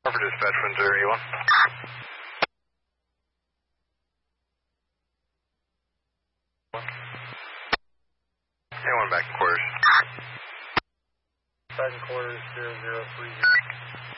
Over dispatch, wind 081. Anyone back in quarters? Back in quarters, 0030.